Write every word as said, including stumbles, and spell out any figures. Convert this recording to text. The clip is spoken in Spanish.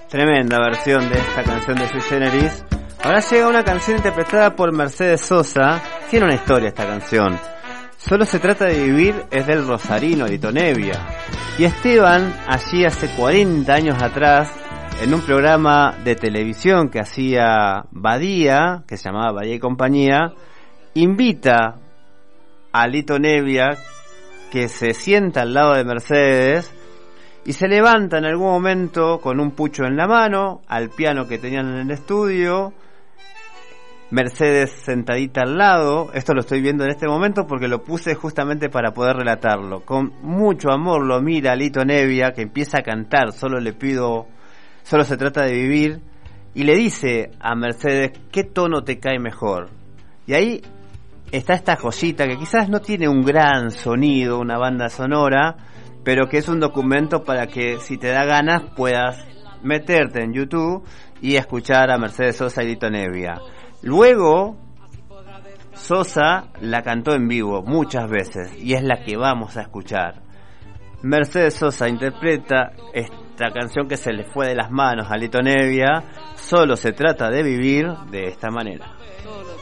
Tremenda versión de esta canción de Sui Generis. Ahora llega una canción interpretada por Mercedes Sosa. Tiene una historia esta canción. Solo se trata de vivir es del rosarino Lito Nebbia. Y Esteban, allí hace cuarenta años atrás, en un programa de televisión que hacía Badía, que se llamaba Badía y Compañía, invita a Lito Nebbia que se sienta al lado de Mercedes y se levanta en algún momento con un pucho en la mano, al piano que tenían en el estudio, Mercedes sentadita al lado. Esto lo estoy viendo en este momento porque lo puse justamente para poder relatarlo. Con mucho amor lo mira Lito Nebbia, que empieza a cantar Solo le pido, solo se trata de vivir, y le dice a Mercedes qué tono te cae mejor. Y ahí está esta joyita que quizás no tiene un gran sonido, una banda sonora, pero que es un documento para que si te da ganas puedas meterte en YouTube y escuchar a Mercedes Sosa y Lito Nebbia. Luego Sosa la cantó en vivo muchas veces y es la que vamos a escuchar. Mercedes Sosa interpreta esta canción que se le fue de las manos a Lito Nebbia, Solo se trata de vivir, de esta manera.